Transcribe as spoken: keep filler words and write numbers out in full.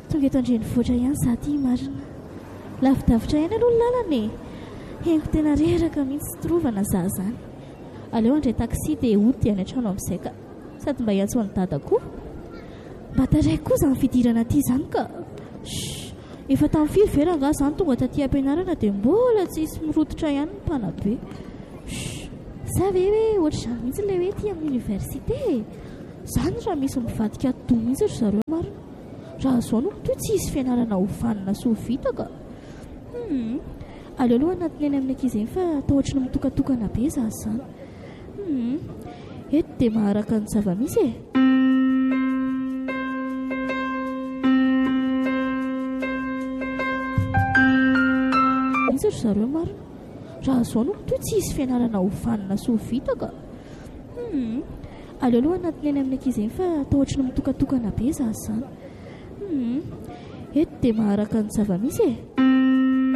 tonga eto andrenivohitra ihany za ty marina. Lavidavitra ihany aloha ny lalana e. Hengo tena reraka mihitsy tsy trovana za zany. Aleo andray taksi dia ody any an-trano amin'izay ka sady mba hiantso any dada koa. Mba taray koa izany fidirana ty izany ka. Shh, efa tamin'ny firy vera nga izany tonga taty am-pianarana dia mbola tsy hisy mirototra ihany ny mpanabe. Shh, sa ve hoe ohatr'izany mihitsy ilay hoe ty amin'ny oniversité. Izany raha misy mivadika do mihitsy ry zareo marina. Raha izao no toy tsy hisy fianarana hovanina sy ho vita ka. Hmm, aleo aloha anatiny any amin'ny ankizy eny fa atao ohatry ny mitokatokana be za izany. Hmm, eto dia maharaka ny zava-misy e. Misy ry zareo marina. Raha izao no toy tsy hisy fianarana hovanina sy ho vita ka. Hmm, aleo aloha anatiny any amin'ny ankizy eny fa atao ohatry ny mitokatokana be za izany. Hmm, eto dia maharaka ny zava-misy e.